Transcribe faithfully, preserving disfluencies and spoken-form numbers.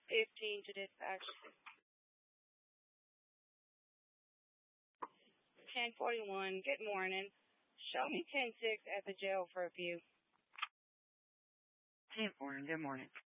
fifteen to dispatch. ten forty-one, good morning. Show me ten six at the jail for a few. ten four, good morning.